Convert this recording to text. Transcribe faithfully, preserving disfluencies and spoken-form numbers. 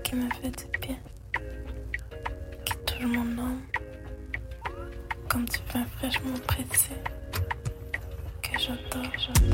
qui me fait du bien, qui touche mon âme, comme du pain fraîchement pressé, que j'adore, j'adore.